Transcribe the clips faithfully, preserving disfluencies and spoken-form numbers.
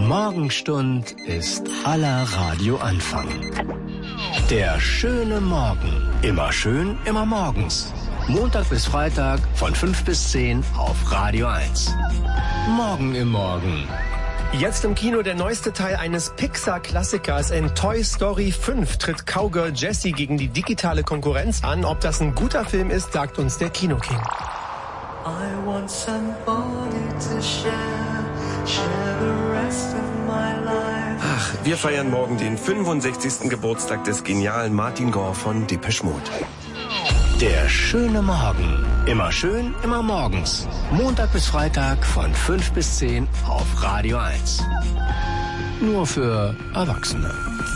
Morgenstund ist aller Radioanfang. Der schöne Morgen. Immer schön, immer morgens. Montag bis Freitag von fünf bis zehn auf Radio eins. Morgen im Morgen. Jetzt im Kino der neueste Teil eines Pixar-Klassikers. In Toy Story fünf tritt Cowgirl Jessie gegen die digitale Konkurrenz an. Ob das ein guter Film ist, sagt uns der Kinoking. I want somebody to share, share the rest of my life. Ach, wir feiern morgen den fünfundsechzigsten Geburtstag des genialen Martin Gore von Depeche Mode. Der schöne Morgen. Immer schön, immer morgens. Montag bis Freitag von fünf bis zehn auf Radio eins. Nur für Erwachsene.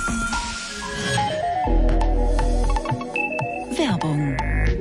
Werbung.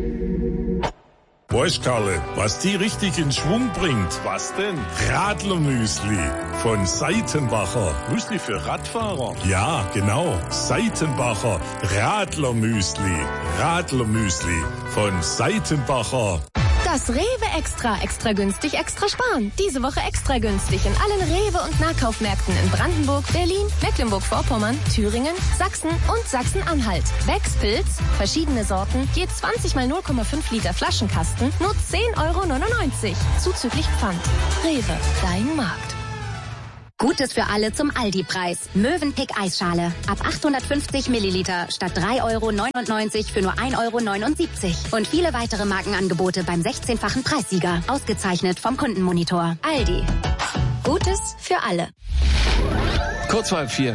Weißt Karle, was die richtig in Schwung bringt? Was denn? Radlermüsli von Seitenbacher. Müsli für Radfahrer? Ja, genau. Seitenbacher Radlermüsli. Radlermüsli von Seitenbacher. Das Rewe Extra, extra günstig, extra sparen. Diese Woche extra günstig in allen Rewe- und Nahkaufmärkten in Brandenburg, Berlin, Mecklenburg-Vorpommern, Thüringen, Sachsen und Sachsen-Anhalt. Becks-Pilz, verschiedene Sorten, je zwanzig mal null Komma fünf Liter Flaschenkasten, nur zehn Euro neunundneunzig. Zuzüglich Pfand. Rewe, dein Markt. Gutes für alle zum Aldi-Preis. Mövenpick Eisschale. Ab achthundertfünfzig Milliliter statt drei Euro neunundneunzig für nur ein Euro neunundsiebzig. Und viele weitere Markenangebote beim sechzehnfachen Preissieger. Ausgezeichnet vom Kundenmonitor. Aldi. Gutes für alle. Kurz vor halb vier.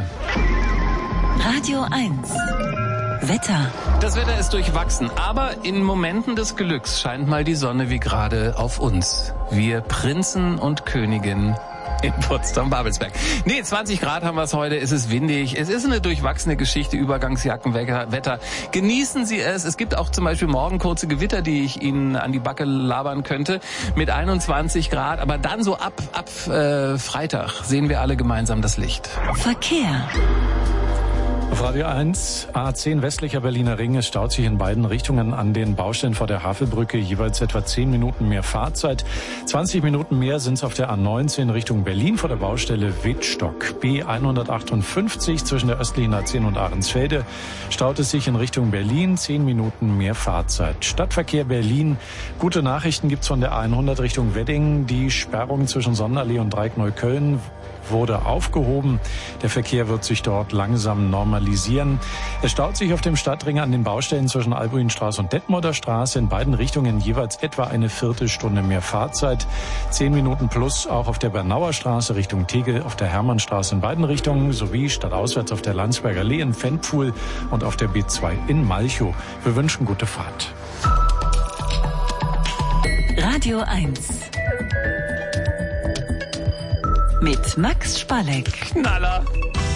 Radio eins. Wetter. Das Wetter ist durchwachsen, aber in Momenten des Glücks scheint mal die Sonne wie gerade auf uns. Wir Prinzen und Königinnen in Potsdam-Babelsberg. Nee, zwanzig Grad haben wir es heute, es ist windig, es ist eine durchwachsene Geschichte, Übergangsjackenwetter. Genießen Sie es. Es gibt auch zum Beispiel morgen kurze Gewitter, die ich Ihnen an die Backe labern könnte, mit einundzwanzig Grad, aber dann so ab, ab äh, Freitag sehen wir alle gemeinsam das Licht. Verkehr. Auf Radio eins, A zehn westlicher Berliner Ring, es staut sich in beiden Richtungen an den Baustellen vor der Havelbrücke, jeweils etwa zehn Minuten mehr Fahrzeit. zwanzig Minuten mehr sind es auf der A neunzehn Richtung Berlin vor der Baustelle Wittstock. B hundertachtundfünfzig zwischen der östlichen A zehn und Ahrensfelde staut es sich in Richtung Berlin, zehn Minuten mehr Fahrzeit. Stadtverkehr Berlin, gute Nachrichten gibt's von der A hundert Richtung Wedding. Die Sperrung zwischen Sonnenallee und Dreieckneukölln wurde aufgehoben. Der Verkehr wird sich dort langsam normalisieren. Es staut sich auf dem Stadtring an den Baustellen zwischen Albuinstraße und Detmolder Straße in beiden Richtungen jeweils etwa eine Viertelstunde mehr Fahrzeit. Zehn Minuten plus auch auf der Bernauer Straße Richtung Tegel, auf der Hermannstraße in beiden Richtungen sowie stadtauswärts auf der Landsberger Allee in Ventpfuhl und auf der B zwei in Malchow. Wir wünschen gute Fahrt. Radio eins. Mit Max Spalleck. Knaller.